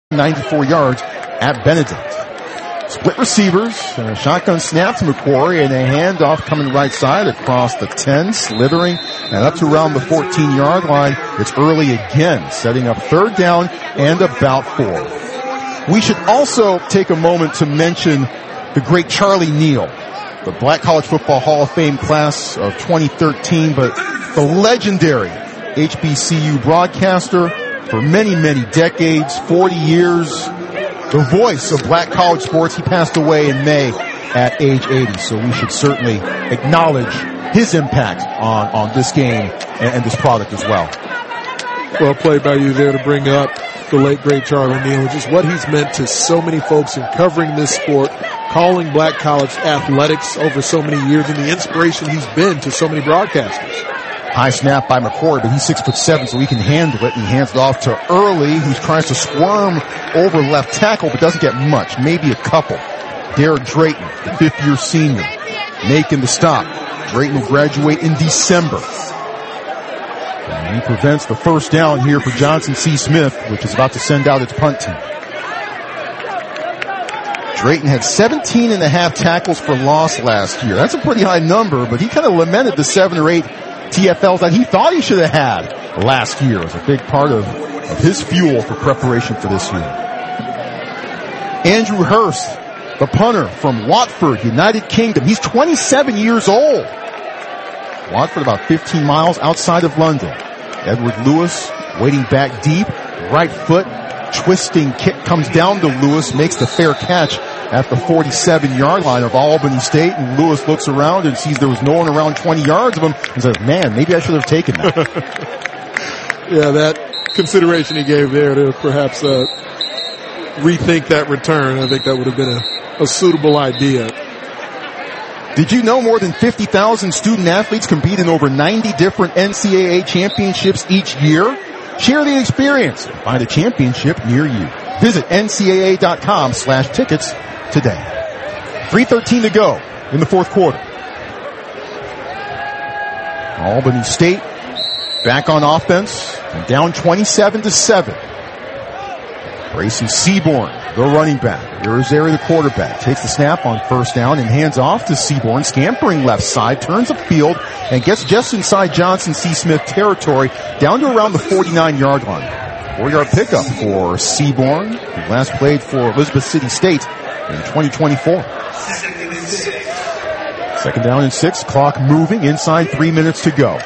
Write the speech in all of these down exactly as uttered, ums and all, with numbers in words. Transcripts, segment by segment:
ninety-four yards at Benedict. Split receivers, and a shotgun snap to McQuarrie, and a handoff coming right side across the ten, slithering, and up to around the fourteen-yard line. It's early again, setting up third down and about four. We should also take a moment to mention the great Charlie Neal, the Black College Football Hall of Fame class of twenty thirteen, but the legendary H B C U broadcaster for many, many decades, forty years, the voice of black college sports. He passed away in May at age eighty, so we should certainly acknowledge his impact on, on this game and, and this product as well. Well played by you there to bring up the late, great Charlie Neal, just what he's meant to so many folks in covering this sport, calling black college athletics over so many years, and the inspiration he's been to so many broadcasters. High snap by McCoy, but he's six foot seven, so he can handle it. And he hands it off to Early, who tries to squirm over left tackle, but doesn't get much, maybe a couple. Derek Drayton, the fifth-year senior, making the stop. Drayton will graduate in December. And he prevents the first down here for Johnson C. Smith, which is about to send out its punt team. Drayton had seventeen and a half tackles for loss last year. That's a pretty high number, but he kind of lamented the seven or eight T F Ls that he thought he should have had last year. It was a big part of, of his fuel for preparation for this year. Andrew Hurst, the punter from Watford, United Kingdom. He's twenty-seven years old. Watford about fifteen miles outside of London. Edward Lewis waiting back deep, right foot, twisting kick comes down to Lewis, makes the fair catch at the forty-seven-yard line of Albany State, and Lewis looks around and sees there was no one around twenty yards of him and says, man, maybe I should have taken that. Yeah, that consideration he gave there to perhaps uh, rethink that return. I think that would have been a, a suitable idea. Did you know more than fifty thousand student athletes compete in over ninety different N C double A championships each year? Share the experience and find a championship near you. Visit N C double A dot com slash tickets today. three thirteen to go in the fourth quarter. Albany State back on offense and down twenty-seven to seven. Gracie Seaborn, the running back. Irizarry, the quarterback, takes the snap on first down and hands off to Seaborn, scampering left side, turns upfield, and gets just inside Johnson C. Smith territory, down to around the forty-nine-yard line. Four-yard pickup for Seaborn, who last played for Elizabeth City State in twenty twenty-four. Second down and six, clock moving, inside three minutes to go.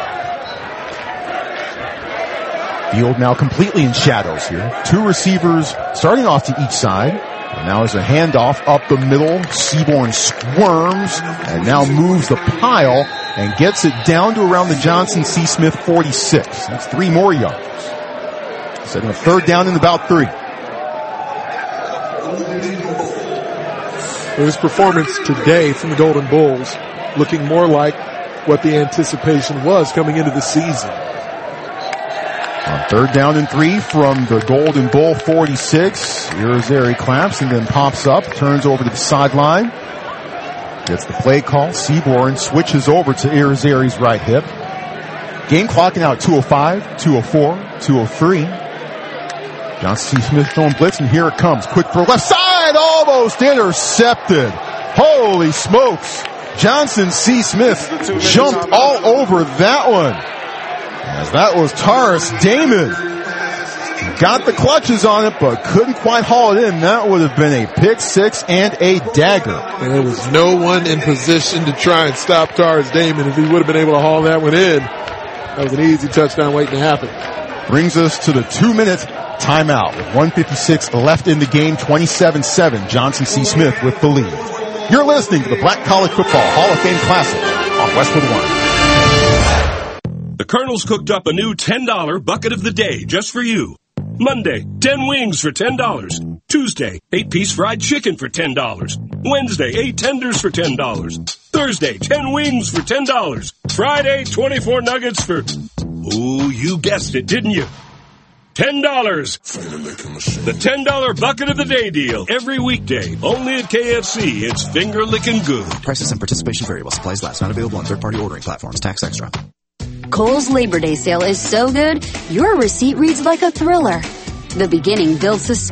Field now completely in shadows here. Two receivers starting off to each side. And now is a handoff up the middle. Seaborn squirms and now moves the pile and gets it down to around the Johnson C. Smith forty-six. That's three more yards. Setting a third down in about three. His performance today from the Golden Bulls looking more like what the anticipation was coming into the season. On third down and three from the Golden Bull forty-six, Irizarry claps and then pops up, turns over to the sideline, gets the play call. Seaborn switches over to Irizarry's right hip. Game clocking out two oh five, two oh four, two oh three. Johnson C. Smith showing blitz, and here it comes. Quick for left side, almost intercepted. Holy smokes. Johnson C. Smith jumped all over that one. As that was Taurus Damon. Got the clutches on it, but couldn't quite haul it in. That would have been a pick six and a dagger. And there was no one in position to try and stop Taurus Damon. If he would have been able to haul that one in, that was an easy touchdown waiting to happen. Brings us to the two-minute timeout with one fifty-six left in the game, twenty-seven seven. Johnson C. Smith with the lead. You're listening to the Black College Football Hall of Fame Classic on Westwood One. The Colonel's cooked up a new ten dollar bucket of the day just for you. Monday, ten wings for ten dollars. Tuesday, eight piece fried chicken for ten dollars. Wednesday, eight tenders for ten dollars. Thursday, ten wings for ten dollars. Friday, twenty-four nuggets for... Ooh, you guessed it, didn't you? ten dollars. The ten dollar bucket of the day deal. Every weekday. Only at K F C. It's finger licking good. Prices and participation vary while supplies last. Not available on third-party ordering platforms. Tax extra. Kohl's Labor Day sale is so good, your receipt reads like a thriller. The beginning builds suspense.